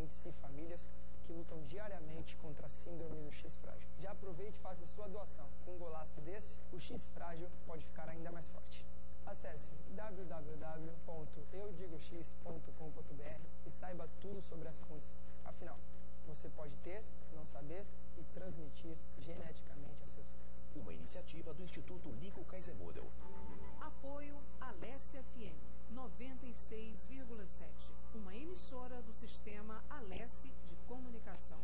adolescentes e famílias que lutam diariamente contra a síndrome do X frágil. Já aproveite e faça sua doação. Com um golaço desse, o X frágil pode ficar ainda mais forte. Acesse www.eudigox.com.br e saiba tudo sobre essa condição. Afinal, você pode ter, não saber e transmitir geneticamente as suas filhas. Uma iniciativa do Instituto Nico Kaisermodel. Apoio Alessi FM 96,7. Uma emissora do sistema Alessi de comunicação.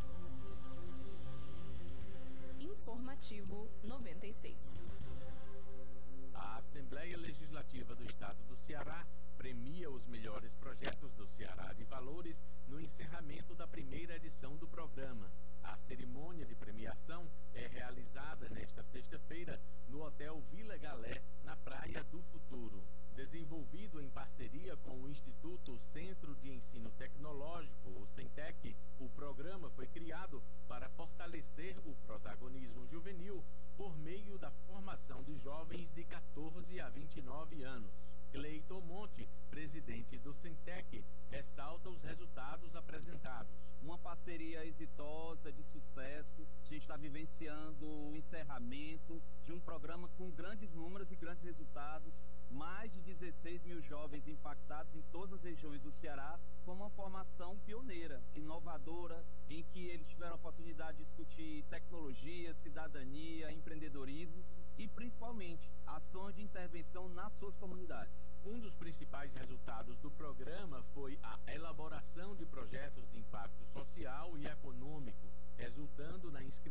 Informativo 96. A Assembleia Legislativa do Estado do Ceará premia os melhores projetos do Ceará de Valores no encerramento da primeira edição do programa. A cerimônia de premiação é realizada nesta sexta-feira no Hotel Vila Galé, na Praia do Futuro. Desenvolvido em parceria com o Instituto Centro de Ensino Tecnológico, o Centec, o programa foi criado para fortalecer o protagonismo juvenil por meio da formação de jovens de 14 a 29 anos. Cleiton Monte, presidente do Centec, ressalta os resultados apresentados. Uma parceria exitosa, de sucesso. A gente está vivenciando o encerramento de um programa com grandes números e grandes resultados. Mais de 16 mil jovens impactados em todas as regiões do Ceará, com uma formação pioneira, inovadora, em que eles tiveram a oportunidade de discutir tecnologia, cidadania, empreendedorismo e, principalmente, ações de intervenção nas suas comunidades. Um dos principais resultados do programa foi a elaboração de projetos